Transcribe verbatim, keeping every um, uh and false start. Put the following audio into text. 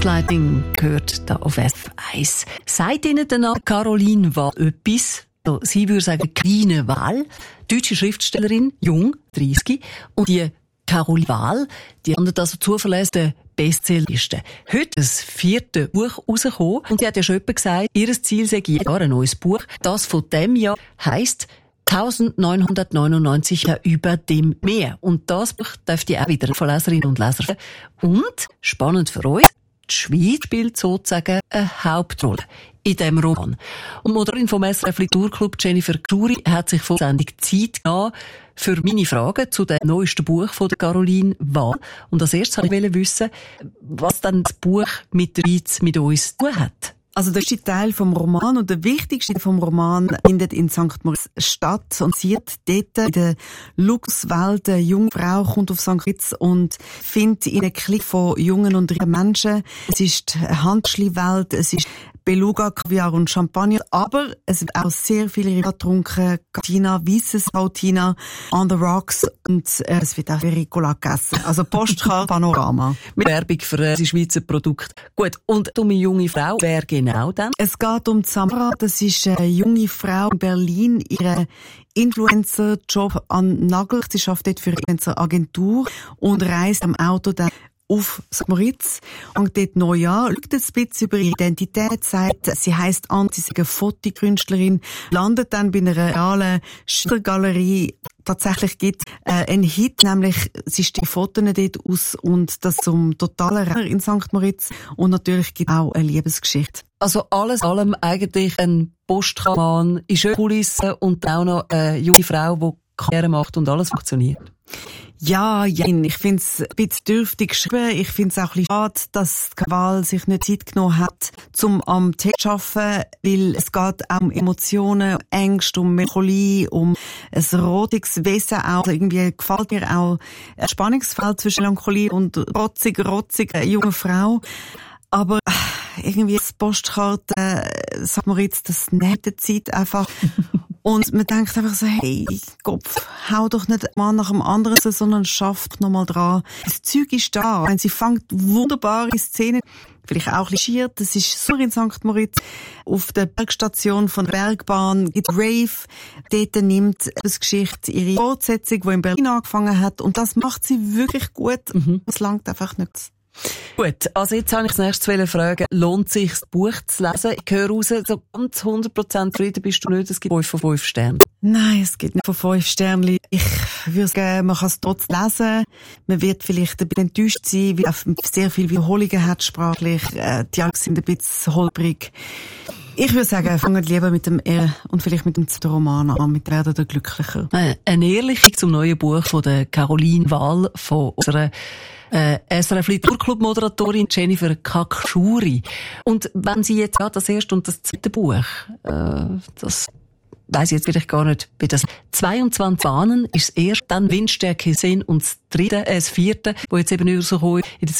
Gaslighting gehört da auf S R F eins. Sagt Ihnen danach Caroline Wahl etwas? Sie würde sagen, kleine Wahl, deutsche Schriftstellerin, jung, dreissig, und die Caroline Wahl, die handelt also zuverlässig Bestsellerliste. Heute ist das vierte Buch rausgekommen und sie hat ja schon jemand gesagt, ihr Ziel sei jedes Jahr ein neues Buch. Das von dem Jahr heisst neunzehnhundertneunundneunzig über dem Meer. Und das Buch dürft ihr auch wieder von Leserinnen und Lesern. Und, spannend für uns, die Schweiz spielt sozusagen eine Hauptrolle in diesem Roman. Und die Moderatorin vom S R F Literaturclub, Jennifer Gschuri, hat sich vollständig Zeit genommen für meine Fragen zu dem neuesten Buch von der Caroline Wahl. Und als erstes wollte ich wissen, was dann das Buch mit der Schweiz, mit uns zu tun hat. Also der erste Teil vom Roman und der wichtigste vom Roman findet in Sankt Moritz statt und sie hat dort in der Luxuswelt eine junge Frau kommt auf Sankt Moritz und findet in einem Klick von jungen und reichen Menschen. Es ist eine Handschli-Welt, es ist Beluga, Kaviar und Champagner, aber es wird auch sehr viele getrunken, Tina, weisses Tina, on the rocks und äh, es wird auch Ricola gegessen. Also Postkarte, Panorama. Mit Werbung für äh, die Schweizer Produkte. Gut, und um eine junge Frau, wer genau dann? Es geht um Samara, das ist eine junge Frau in Berlin, ihre Influencer-Job an Nagel. Sie arbeitet dort für eine Influencer-Agentur und reist am Auto dann auf Sankt Moritz, fängt dort neu an, schaut ein bisschen über ihre Identität, sagt, sie heisst Anne, sie ist eine Fotokünstlerin, landet dann bei einer realen Schildergalerie. Tatsächlich gibt äh, ein Hit, nämlich sie stellt die Fotos dort aus und das zum totalen Renner in Sankt Moritz und natürlich gibt es auch eine Liebesgeschichte. Also alles allem eigentlich ein Postroman in schönen Kulissen und auch noch eine junge Frau, die Karriere macht und alles funktioniert. Ja, ja, ich finde es ein bisschen dürftig geschrieben. Ich finde es auch ein bisschen schade, dass die Wahl sich nicht Zeit genommen hat, um am Text zu arbeiten, weil es geht auch um Emotionen, Ängste, um Melancholie, um ein rotiges Wesen auch. Also irgendwie gefällt mir auch ein Spannungsfeld zwischen Melancholie und rotzig, rotzig, eine junge Frau. Aber irgendwie das Postkarte, äh, sagt man jetzt, das nimmt die Zeit einfach. Und man denkt einfach so, hey, Kopf, hau doch nicht mal nach dem anderen, sondern schafft noch mal dran. Das Zeug ist da. Sie fängt wunderbare Szenen, vielleicht auch lischiert. Das ist so in Sankt Moritz. Auf der Bergstation von der Bergbahn gibt Rave. Dort nimmt das Geschichte ihre Fortsetzung, die in Berlin angefangen hat. Und das macht sie wirklich gut. Mhm. Das langt einfach nicht. Gut, also jetzt habe ich das nächste fragen, lohnt sich das Buch zu lesen? Ich höre raus, so ganz hundert Prozent zufrieden bist du nicht, es gibt fünf von fünf Sternen. Nein, es gibt nicht von fünf Sternen. Ich würde sagen, man kann es trotzdem lesen. Man wird vielleicht ein bisschen enttäuscht sein, weil es sehr viele Wiederholungen hat sprachlich. Die Dialoge sind ein bisschen holprig. Ich würde sagen, fangen lieber mit dem R und vielleicht mit dem Roman an, mit werden der glücklicher. Eine ehrliche zum neuen Buch von der Caroline Wahl von unserer äh, S R F Literaturclub-Moderatorin Jennifer Gschuri. Und wenn sie jetzt ja, das erste und das zweite Buch, äh, das weiss ich jetzt vielleicht gar nicht, wie das zweiundzwanzig Bahnen ist das erste, dann Windstärke sehen und das dritte, äh, das vierte, wo jetzt eben rausgekommen in der